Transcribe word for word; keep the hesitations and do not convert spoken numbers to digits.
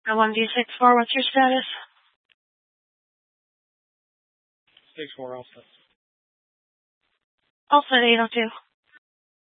I one D six four, what's your status? six four, all set. All set, eight oh two.